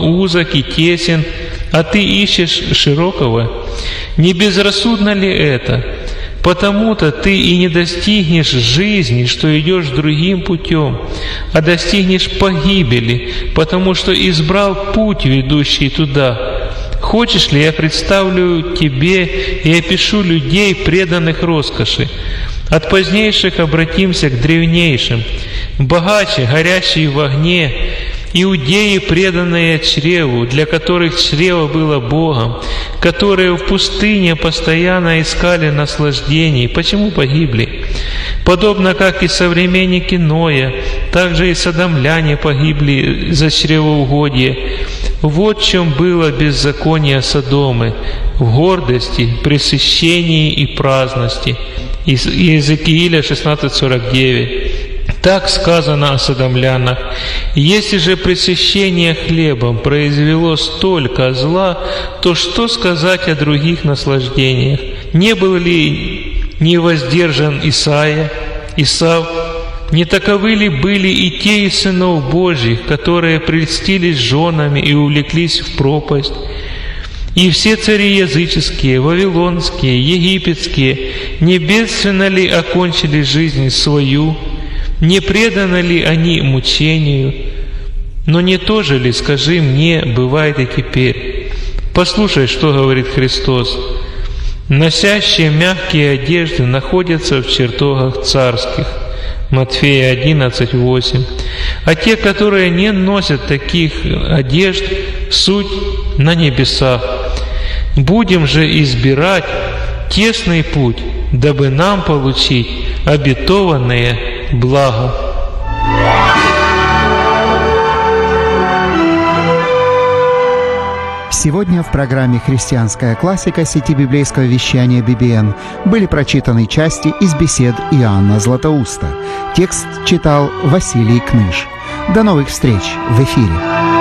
узок и тесен, а ты ищешь широкого? Не безрассудно ли это? Потому-то ты и не достигнешь жизни, что идешь другим путем, а достигнешь погибели, потому что избрал путь, ведущий туда. Хочешь ли, я представлю тебе и опишу людей, преданных роскоши? От позднейших обратимся к древнейшим. Богаче, горящие в огне, иудеи, преданные чреву, для которых чрево было Богом, которые в пустыне постоянно искали наслаждений. Почему погибли? Подобно как и современники Ноя, также и содомляне погибли за чревоугодие. Вот в чем было беззаконие Содомы, в гордости, пресыщении и праздности. Из Иезекииля 16:49. Так сказано о содомлянах. Если же пресыщение хлебом произвело столько зла, то что сказать о других наслаждениях? Не был ли невоздержан Исав? Не таковы ли были и те из сынов Божьих, которые прельстились женами и увлеклись в пропасть? И все цари языческие, вавилонские, египетские, не бедственно ли окончили жизнь свою? Не преданы ли они мучению? Но не то же ли, скажи мне, бывает и теперь? Послушай, что говорит Христос. Носящие мягкие одежды находятся в чертогах царских. Матфея 11:8. А те, которые не носят таких одежд, суть на небесах. Будем же избирать тесный путь, дабы нам получить обетованное благо. Сегодня в программе «Христианская классика» сети библейского вещания BBN были прочитаны части из бесед Иоанна Златоуста. Текст читал Василий Кныш. До новых встреч в эфире.